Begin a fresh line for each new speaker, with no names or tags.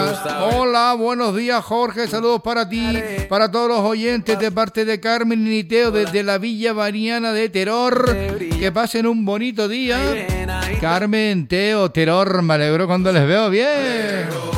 Hola, buenos días, Jorge. Saludos para ti, para todos los oyentes de parte de Carmen y Teo desde la Villa Mariana de Teror. Que pasen un bonito día. Carmen, Teo, Teror, me alegro cuando les veo bien.